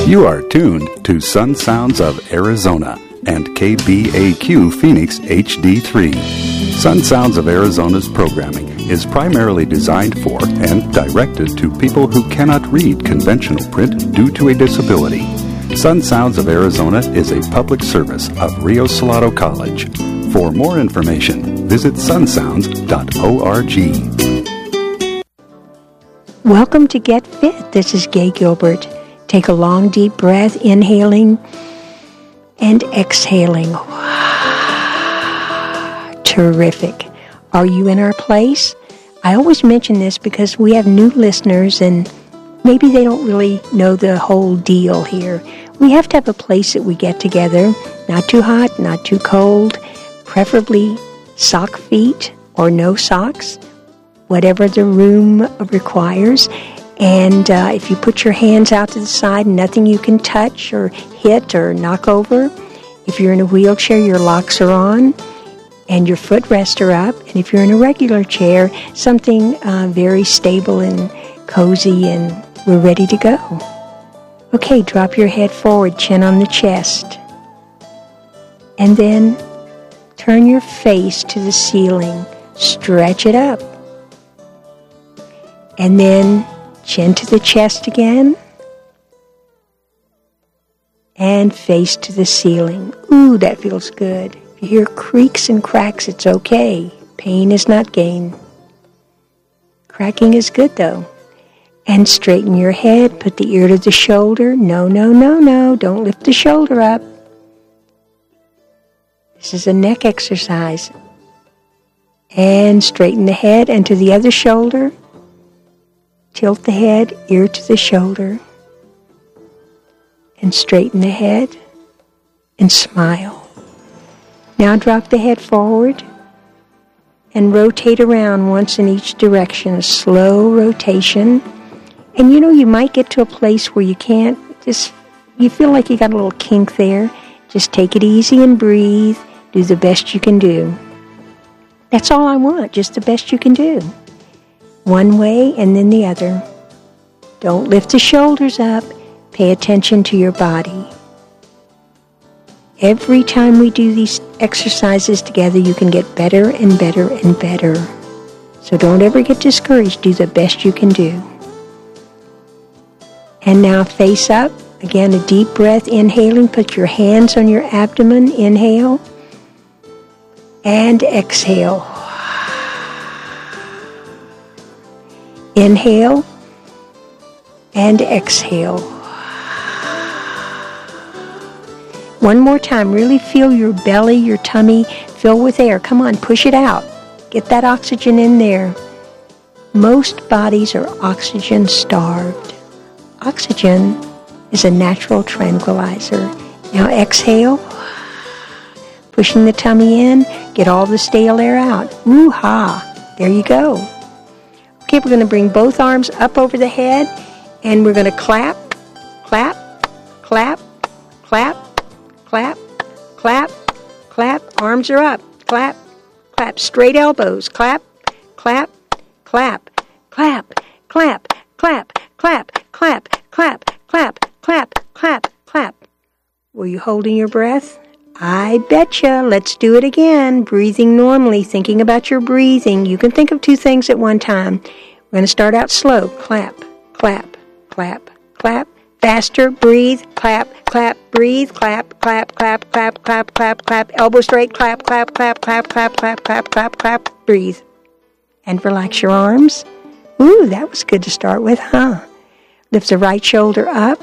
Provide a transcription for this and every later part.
You are tuned to Sun Sounds of Arizona and KBAQ Phoenix HD3. Sun Sounds of Arizona's programming is primarily designed for and directed to people who cannot read conventional print due to a disability. Sun Sounds of Arizona is a public service of Rio Salado College. For more information, visit sunsounds.org. Welcome to Get Fit. This is Gay Gilbert. Take a long, deep breath, inhaling and exhaling. Terrific. Are you in our place? I always mention this because we have new listeners and maybe they don't really know the whole deal here. We have to have a place that we get together, not too hot, not too cold, preferably sock feet or no socks, whatever the room requires. And if you put your hands out to the side, nothing you can touch or hit or knock over. If you're in a wheelchair, your locks are on and your footrests are up. And if you're in a regular chair, something very stable and cozy, and we're ready to go. Okay, drop your head forward, chin on the chest. And then turn your face to the ceiling. Stretch it up. And then chin to the chest again. And face to the ceiling. Ooh, that feels good. If you hear creaks and cracks, it's okay. Pain is not gain. Cracking is good, though. And straighten your head. Put the ear to the shoulder. No, no, no, no. Don't lift the shoulder up. This is a neck exercise. And straighten the head and to the other shoulder. Tilt the head, ear to the shoulder, and straighten the head, and smile. Now drop the head forward, and rotate around once in each direction, a slow rotation. And you might get to a place where you feel like you got a little kink there. Just take it easy and breathe. Do the best you can do. That's all I want, just the best you can do. One way and then the other. Don't lift the shoulders up. Pay attention to your body. Every time we do these exercises together, you can get better and better and better. So don't ever get discouraged. Do the best you can do. And now face up. Again, a deep breath, inhaling. Put your hands on your abdomen. Inhale. And exhale. Inhale and exhale. One more time. Really feel your belly, your tummy fill with air. Come on, push it out. Get that oxygen in there. Most bodies are oxygen starved. Oxygen is a natural tranquilizer. Now exhale. Pushing the tummy in. Get all the stale air out. Woo-ha. There you go. Okay, we're going to bring both arms up over the head, and we're going to clap, clap, clap, clap, clap, clap, clap. Arms are up. Clap, clap. Straight elbows. Clap, clap, clap, clap, clap, clap, clap, clap, clap, clap, clap, clap, clap. Were you holding your breath? I betcha. Let's do it again. Breathing normally, thinking about your breathing. You can think of two things at one time. We're going to start out slow. Clap, clap, clap, clap. Faster, breathe, clap, clap, breathe, clap, clap, clap, clap, clap, clap, clap. Elbow straight, clap, clap, clap, clap, clap, clap, clap, clap, clap. Breathe. And relax your arms. Ooh, that was good to start with, huh? Lift the right shoulder up.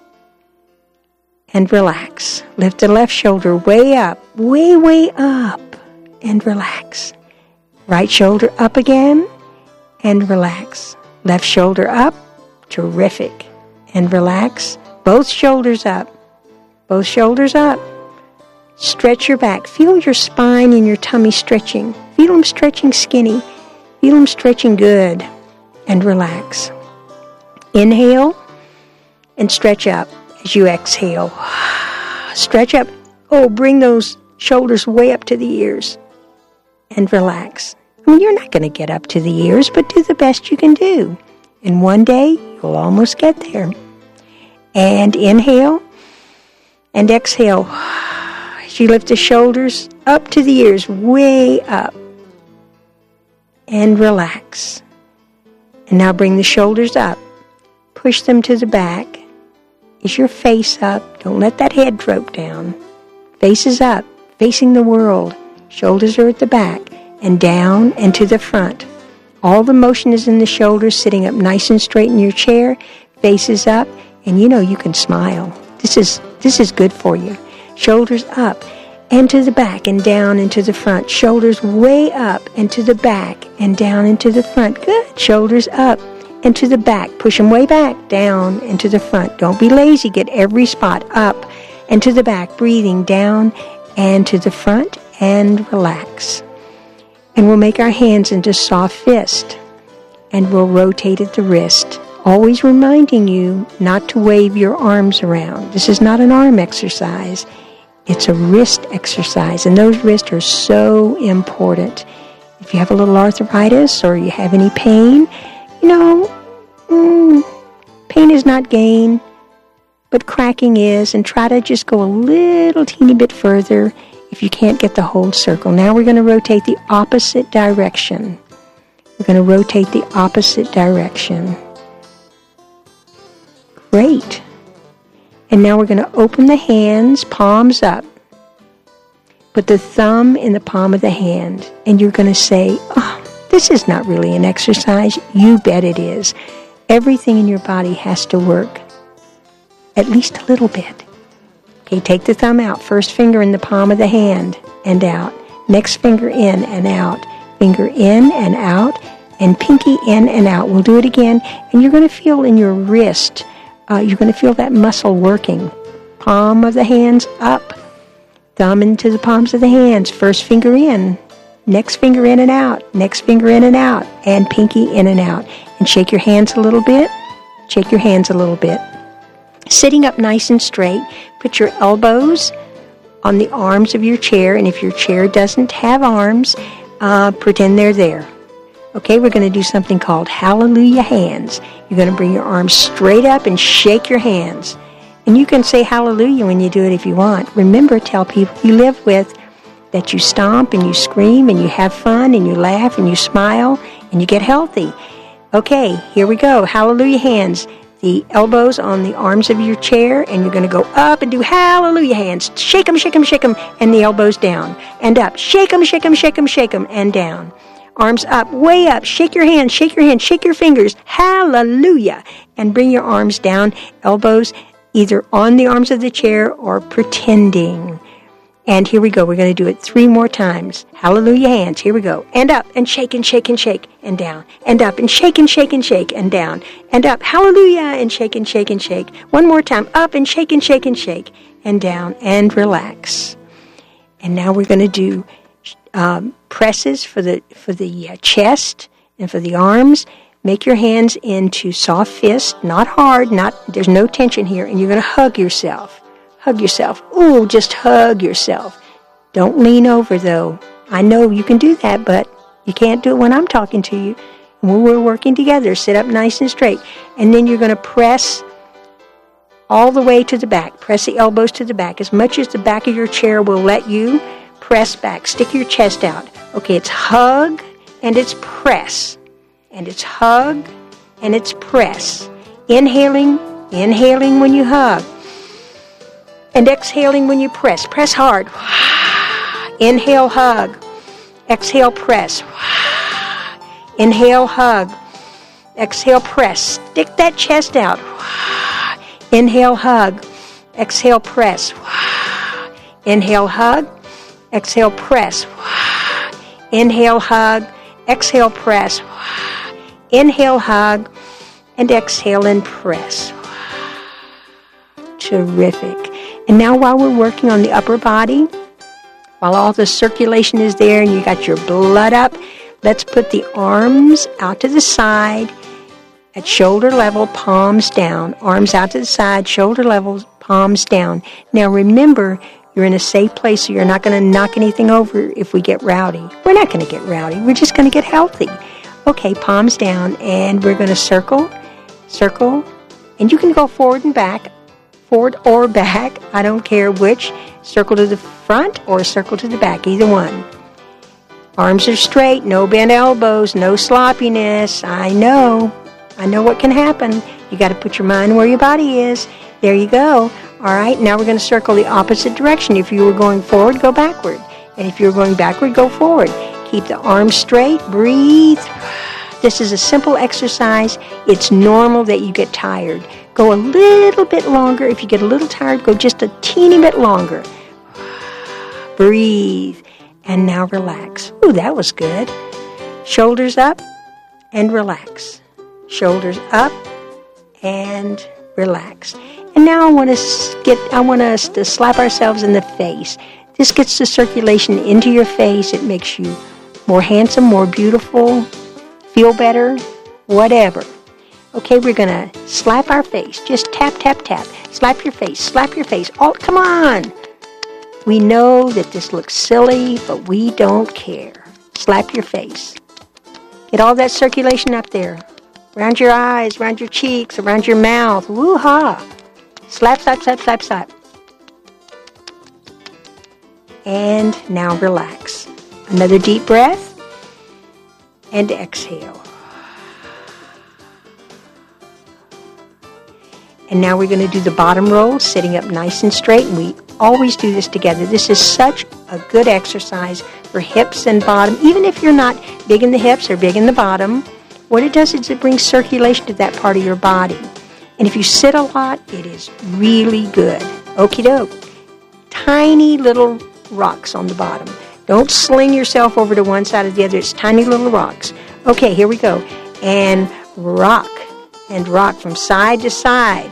And relax. Lift the left shoulder way up, way, way up, and relax. Right shoulder up again, and relax. Left shoulder up, terrific, and relax. Both shoulders up, both shoulders up. Stretch your back. Feel your spine and your tummy stretching. Feel them stretching skinny. Feel them stretching good, and relax. Inhale, and stretch up. As you exhale, stretch up. Oh, bring those shoulders way up to the ears and relax. You're not going to get up to the ears, but do the best you can do. And one day, you'll almost get there. And inhale. And exhale. As you lift the shoulders up to the ears, way up. And relax. And now bring the shoulders up. Push them to the back. Is your face up? Don't let that head droop down. Face is up, facing the world. Shoulders are at the back. And down and to the front. All the motion is in the shoulders, sitting up nice and straight in your chair. Face is up. And you know you can smile. This is good for you. Shoulders up and to the back and down and to the front. Shoulders way up and to the back and down and to the front. Good. Shoulders up and to the back. Push them way back, down and to the front. Don't be lazy. Get every spot up and to the back. Breathing down and to the front and relax. And we'll make our hands into soft fist. And we'll rotate at the wrist. Always reminding you not to wave your arms around. This is not an arm exercise. It's a wrist exercise, and those wrists are so important. If you have a little arthritis or you have any pain, pain is not gain, but cracking is, and try to just go a little teeny bit further if you can't get the whole circle. Now we're going to rotate the opposite direction. We're going to rotate the opposite direction. Great. And now we're going to open the hands, palms up. Put the thumb in the palm of the hand. And you're going to say, this is not really an exercise. You bet it is. Everything in your body has to work. At least a little bit. Okay, take the thumb out. First finger in the palm of the hand and out. Next finger in and out. Finger in and out. And pinky in and out. We'll do it again. And you're going to feel in your wrist, you're going to feel that muscle working. Palm of the hands up. Thumb into the palms of the hands. First finger in. Next finger in and out. Next finger in and out. And pinky in and out. And shake your hands a little bit. Shake your hands a little bit. Sitting up nice and straight. Put your elbows on the arms of your chair. And if your chair doesn't have arms, pretend they're there. Okay, we're going to do something called Hallelujah Hands. You're going to bring your arms straight up and shake your hands. And you can say hallelujah when you do it if you want. Remember, tell people you live with that you stomp and you scream and you have fun and you laugh and you smile and you get healthy. Okay, here we go. Hallelujah hands. The elbows on the arms of your chair, and you're going to go up and do hallelujah hands. Shake them, shake them, shake them, and the elbows down and up. Shake them, shake them, shake them, shake them, and down. Arms up, way up. Shake your hands, shake your hands, shake your fingers. Hallelujah. And bring your arms down, elbows either on the arms of the chair or pretending. And here we go. We're going to do it 3 more times. Hallelujah hands. Here we go. And up and shake and shake and shake and down. And up and shake and shake and shake and down. And up. Hallelujah and shake and shake and shake. One more time. Up and shake and shake and shake and down. And relax. And now we're going to do presses for the chest and for the arms. Make your hands into soft fists, not hard, there's no tension here, and you're going to hug yourself. Hug yourself. Ooh, just hug yourself. Don't lean over, though. I know you can do that, but you can't do it when I'm talking to you. And when we're working together, sit up nice and straight. And then you're going to press all the way to the back. Press the elbows to the back. As much as the back of your chair will let you, press back. Stick your chest out. Okay, it's hug and it's press. And it's hug and it's press. Inhaling when you hug. And exhaling when you press. Press hard. Inhale, hug. Exhale, press. Inhale, hug. Exhale, press. Stick that chest out. Inhale, hug. Exhale, press. Inhale, hug. Exhale, press. Inhale, hug. Exhale, press. Inhale, hug. And exhale and press. Terrific. And now while we're working on the upper body, while all the circulation is there and you got your blood up, let's put the arms out to the side at shoulder level, palms down. Arms out to the side, shoulder level, palms down. Now remember, you're in a safe place, so you're not going to knock anything over if we get rowdy. We're not going to get rowdy. We're just going to get healthy. Okay, palms down, and we're going to circle, and you can go forward and back. forward or back. I don't care which. Circle to the front or circle to the back, either one. Arms are straight, no bent elbows, no sloppiness. I know what can happen. You got to put your mind where your body is. There you go. All right, now we're going to circle the opposite direction. If you were going forward, go backward. And if you're going backward, go forward. Keep the arms straight. Breathe. This is a simple exercise. It's normal that you get tired. Go a little bit longer. If you get a little tired, go just a teeny bit longer. Breathe. And now relax. Ooh, that was good. Shoulders up and relax. Shoulders up and relax. And now I want us to slap ourselves in the face. This gets the circulation into your face. It makes you more handsome, more beautiful, feel better, whatever. Okay, we're going to slap our face. Just tap, tap, tap. Slap your face. Slap your face. Oh, come on. We know that this looks silly, but we don't care. Slap your face. Get all that circulation up there. Around your eyes, around your cheeks, around your mouth. Woo-ha. Slap, slap, slap, slap, slap. And now relax. Another deep breath. And exhale. And now we're going to do the bottom roll, sitting up nice and straight. And we always do this together. This is such a good exercise for hips and bottom. Even if you're not big in the hips or big in the bottom, what it does is it brings circulation to that part of your body. And if you sit a lot, it is really good. Okie doke. Tiny little rocks on the bottom. Don't sling yourself over to one side or the other. It's tiny little rocks. Okay, here we go. And rock. And rock from side to side.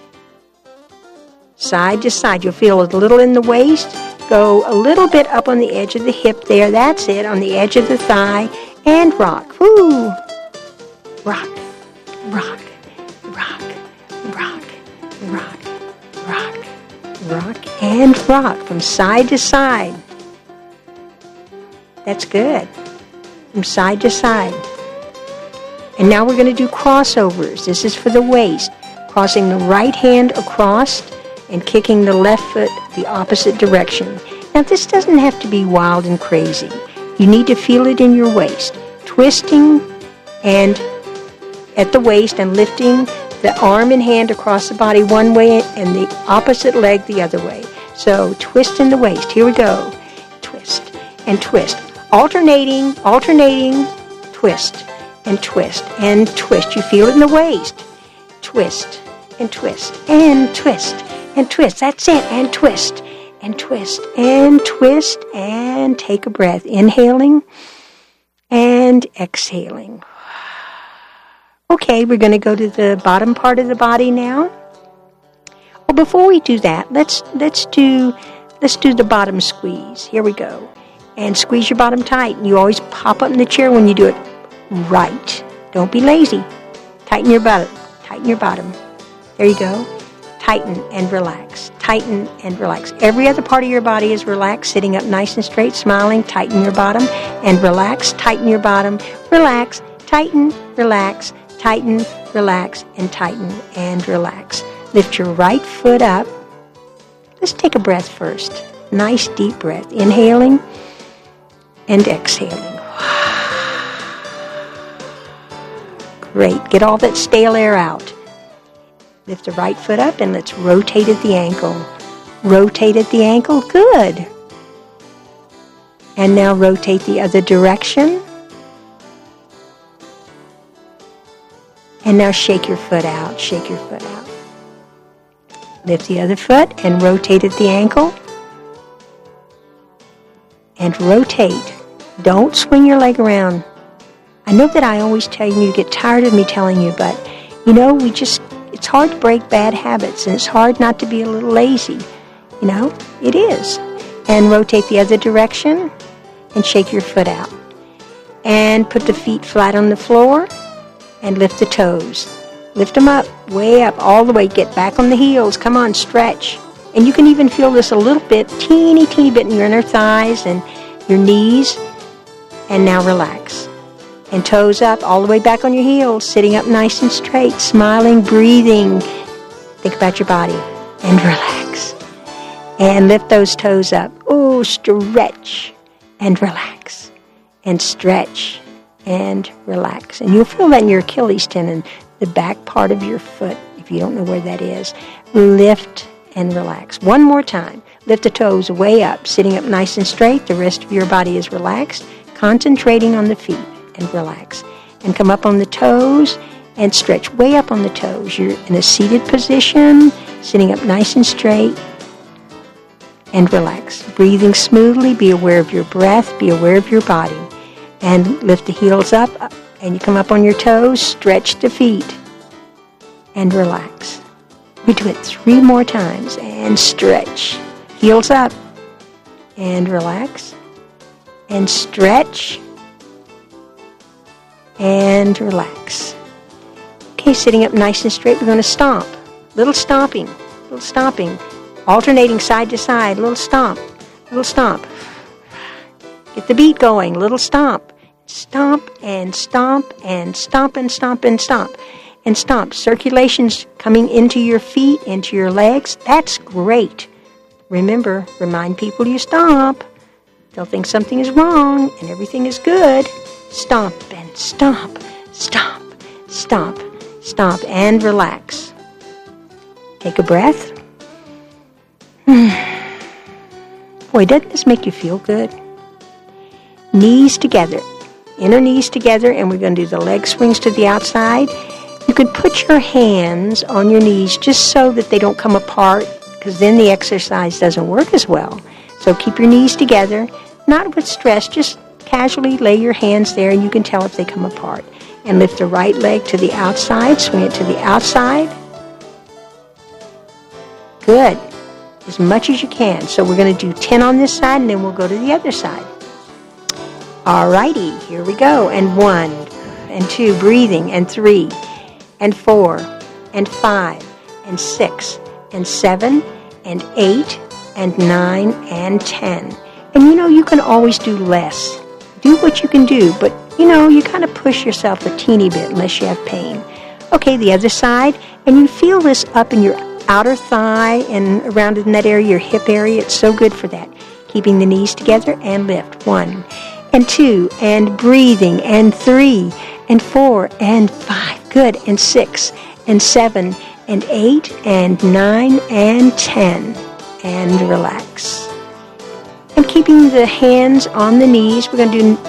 Side to side. You'll feel a little in the waist. Go a little bit up on the edge of the hip there. That's it. On the edge of the thigh. And rock. Woo! Rock. Rock. Rock. Rock. Rock. Rock. Rock. And rock from side to side. That's good. From side to side. And now we're going to do crossovers. This is for the waist. Crossing the right hand across and kicking the left foot the opposite direction. Now this doesn't have to be wild and crazy. You need to feel it in your waist. Twisting and at the waist and lifting the arm and hand across the body one way and the opposite leg the other way. So twist in the waist. Here we go. Twist and twist. Alternating, twist. And twist, and twist. You feel it in the waist. Twist, and twist, and twist, and twist. That's it. And twist, and twist, and twist, and take a breath. Inhaling and exhaling. Okay, we're going to go to the bottom part of the body now. Well, before we do that, let's do the bottom squeeze. Here we go. And squeeze your bottom tight. You always pop up in the chair when you do it. Right. Don't be lazy. Tighten your bottom. Tighten your bottom. There you go. Tighten and relax. Tighten and relax. Every other part of your body is relaxed, sitting up nice and straight, smiling. Tighten your bottom and relax. Tighten your bottom. Relax. Tighten. Relax. Tighten. Relax. And tighten and relax. Lift your right foot up. Let's take a breath first. Nice deep breath. Inhaling and exhaling. Great. Get all that stale air out. Lift the right foot up and let's rotate at the ankle. Rotate at the ankle. Good. And now rotate the other direction. And now shake your foot out. Shake your foot out. Lift the other foot and rotate at the ankle. And rotate. Don't swing your leg around. I know that I always tell you get tired of me telling you, but, it's hard to break bad habits, and it's hard not to be a little lazy. It is. And rotate the other direction, and shake your foot out. And put the feet flat on the floor, and lift the toes. Lift them up, way up, all the way. Get back on the heels. Come on, stretch. And you can even feel this a little bit, teeny bit in your inner thighs and your knees. And now relax. And toes up, all the way back on your heels, sitting up nice and straight, smiling, breathing. Think about your body. and relax. And lift those toes up. Oh, stretch and relax. And stretch and relax. And you'll feel that in your Achilles tendon, the back part of your foot, if you don't know where that is. Lift and relax. One more time. Lift the toes way up, sitting up nice and straight. The rest of your body is relaxed. Concentrating on the feet and relax. And come up on the toes and stretch way up on the toes. You're in a seated position, sitting up nice and straight. And relax. Breathing smoothly. Be aware of your breath. Be aware of your body. And lift the heels up. And you come up on your toes. Stretch the feet. And relax. We do it 3 more times. And stretch. Heels up. And relax. And stretch. And relax. Okay, sitting up nice and straight. We're going to stomp. Little stomping. Little stomping. Alternating side to side, little stomp, little stomp. Get the beat going, little stomp. Stomp and stomp and stomp and stomp and stomp. And stomp. Circulation's coming into your feet, into your legs. That's great. Remember, remind people you stomp. They'll think something is wrong and everything is good. Stomp and stomp, stomp, stomp, stomp, and relax. Take a breath. Boy, doesn't this make you feel good? Knees together. Inner knees together, and we're going to do the leg swings to the outside. You can put your hands on your knees just so that they don't come apart, because then the exercise doesn't work as well. So keep your knees together, not with stress, just casually lay your hands there, and you can tell if they come apart. And lift the right leg to the outside, swing it to the outside. Good. As much as you can. So we're going to do 10 on this side, and then we'll go to the other side. Alrighty, here we go. And 1, and 2, breathing, and 3, and 4, and 5, and 6, and 7, and 8, and 9, and 10. And you can always do less. Do what you can do, but you kind of push yourself a teeny bit unless you have pain. Okay, the other side, and you feel this up in your outer thigh and around in that area, your hip area. It's so good for that. Keeping the knees together and lift. 1, and 2, and breathing, and 3, and 4, and 5. Good. And 6, and 7, and 8, and 9, and 10. And relax. And keeping the hands on the knees, we're going to do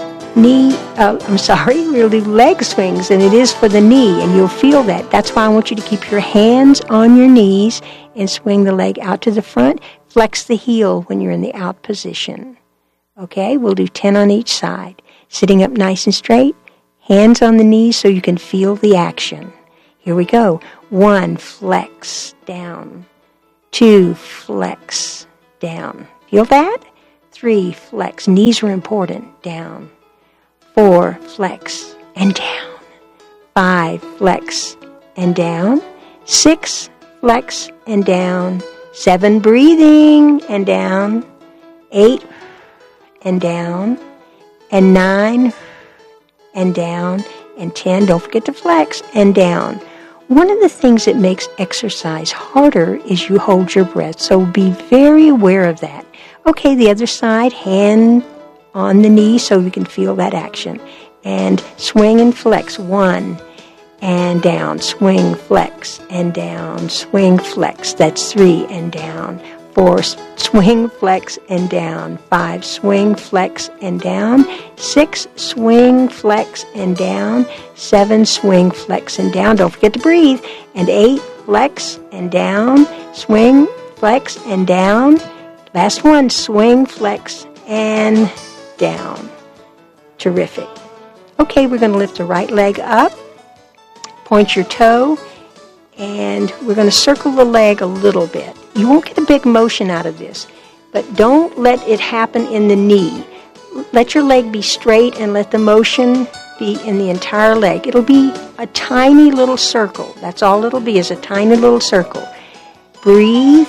we're going to do leg swings, and it is for the knee, and you'll feel that. That's why I want you to keep your hands on your knees and swing the leg out to the front. Flex the heel when you're in the out position. Okay, we'll do 10 on each side. Sitting up nice and straight, hands on the knees so you can feel the action. Here we go. 1, flex, down. 2, flex, down. Feel that? 3, flex. Knees are important. Down. 4, flex, and down. 5, flex, and down. 6, flex, and down. 7, breathing, and down. 8, and down. And 9, and down. And 10, don't forget to flex, and down. One of the things that makes exercise harder is you hold your breath, so be very aware of that. Okay, the other side, hand on the knee so you can feel that action. And swing and flex. 1, and down. Swing, flex, and down. Swing, flex. That's 3, and down. 4, swing, flex, and down. 5, swing, flex, and down. 6, swing, flex, and down. 7, swing, flex, and down. Don't forget to breathe. And 8, flex, and down. Swing, flex, and down. Last one, swing, flex, and down. Terrific. Okay, we're going to lift the right leg up. Point your toe. And we're going to circle the leg a little bit. You won't get a big motion out of this, but don't let it happen in the knee. Let your leg be straight and let the motion be in the entire leg. It'll be a tiny little circle. That's all it'll be, is a tiny little circle. Breathe.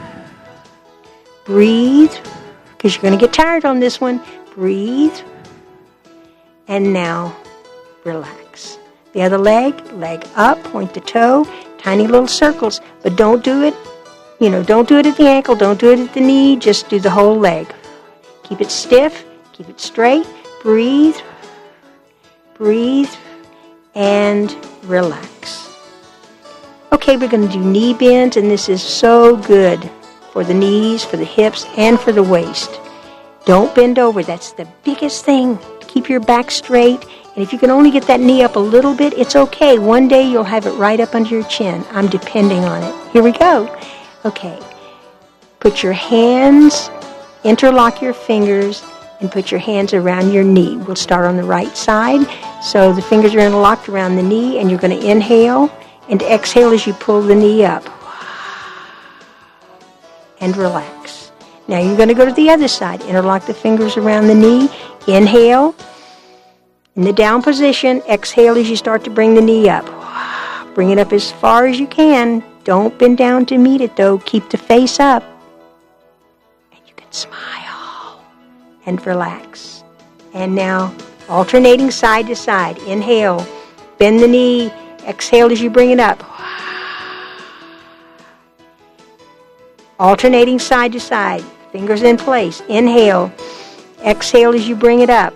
Breathe, because you're going to get tired on this one. Breathe. And now, relax. The other leg up, point the toe, tiny little circles, but don't do it, don't do it at the ankle, don't do it at the knee, just do the whole leg. Keep it stiff, keep it straight, breathe, and relax. Okay, we're going to do knee bends, and this is so good for the knees, for the hips, and for the waist. Don't bend over. That's the biggest thing. Keep your back straight, and if you can only get that knee up a little bit, it's okay. One day you'll have it right up under your chin. I'm depending on it. Here we go. Okay. Put your hands, interlock your fingers, and put your hands around your knee. We'll start on the right side. So the fingers are interlocked around the knee, and you're going to inhale and exhale as you pull the knee up. And relax. Now you're going to go to the other side. Interlock the fingers around the knee. Inhale. In the down position, exhale as you start to bring the knee up. Bring it up as far as you can. Don't bend down to meet it, though. Keep the face up. And you can smile and relax. And now, alternating side to side. Inhale. Bend the knee. Exhale as you bring it up. Alternating side to side. Fingers in place. Inhale. Exhale as you bring it up.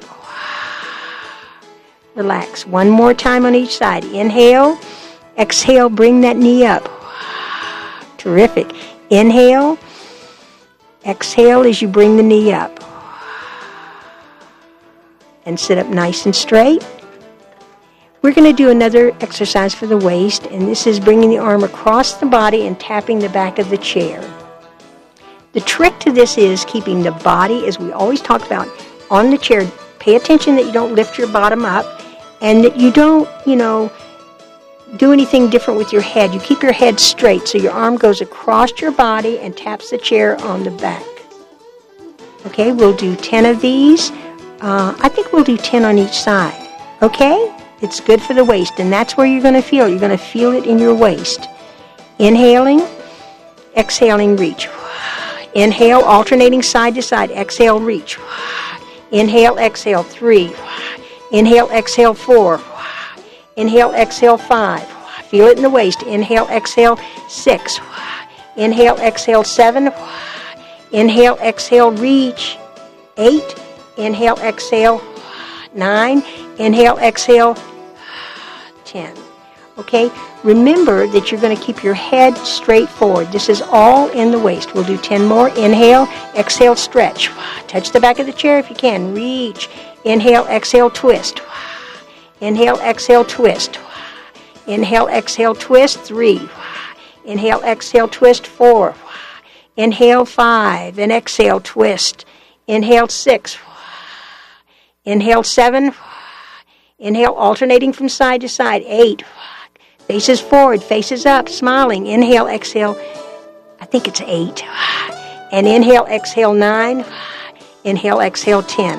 Relax. One more time on each side. Inhale. Exhale. Bring that knee up. Terrific. Inhale. Exhale as you bring the knee up. And sit up nice and straight. We're going to do another exercise for the waist, and this is bringing the arm across the body and tapping the back of the chair. The trick to this is keeping the body, as we always talk about, on the chair. Pay attention that you don't lift your bottom up and that you don't, do anything different with your head. You keep your head straight so your arm goes across your body and taps the chair on the back. Okay, we'll do 10 of these. I think we'll do 10 on each side. Okay? It's good for the waist, and that's where you're going to feel. You're going to feel it in your waist. Inhaling, exhaling, reach. Inhale, alternating side to side. Exhale, reach. Inhale, exhale, 3. Inhale, exhale, 4. Inhale, exhale, 5. Feel it in the waist. Inhale, exhale, 6. Inhale, exhale, 7. Inhale, exhale, reach. 8. Inhale, exhale, 9. Inhale, exhale, 10. Okay? Remember that you're going to keep your head straight forward. This is all in the waist. We'll do 10 more. Inhale, exhale, stretch. Touch the back of the chair if you can. Reach. Inhale, exhale, twist. Inhale, exhale, twist. Inhale, exhale, twist. 3. Inhale, exhale, twist. 4. Inhale, 5. And exhale, twist. Inhale, 6. Inhale, 7. Inhale, alternating from side to side. 8. Faces forward, faces up, smiling. Inhale, exhale. I think it's 8. And inhale, exhale, 9. Inhale, exhale, 10.